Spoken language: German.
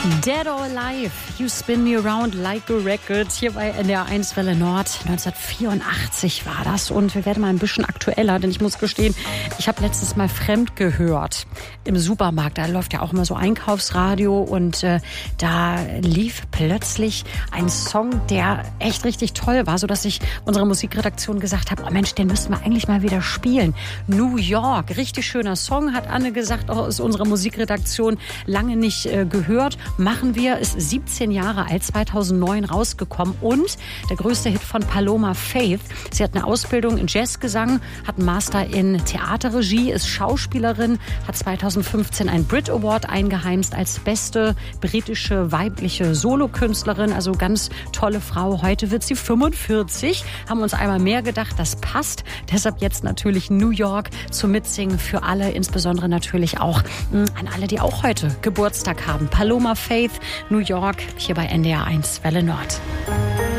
Dead or Alive, You Spin Me Around Like a Record. Hier bei NDR 1 Welle Nord. 1984 war das. Und wir werden mal ein bisschen aktueller, denn ich muss gestehen, ich habe letztes Mal Fremd gehört im Supermarkt. Da läuft ja auch immer so Einkaufsradio und da lief plötzlich ein Song, der echt richtig toll war, sodass ich unserer Musikredaktion gesagt habe, oh Mensch, den müssten wir eigentlich mal wieder spielen. New York, richtig schöner Song, hat Anne gesagt, auch aus unserer Musikredaktion, lange nicht gehört. Machen wir, ist 17 Jahre alt, 2009 rausgekommen und der größte Hit von Paloma Faith. Sie hat eine Ausbildung in Jazzgesang, hat einen Master in Theaterregie, ist Schauspielerin, hat 2015 einen Brit Award eingeheimst als beste britische weibliche Solokünstlerin, also ganz tolle Frau. Heute wird sie 45, haben uns einmal mehr gedacht, das passt. Deshalb jetzt natürlich New York zum Mitsingen für alle, insbesondere natürlich auch an alle, die auch heute Geburtstag haben. Paloma Faith, New York, hier bei NDR 1 Welle Nord.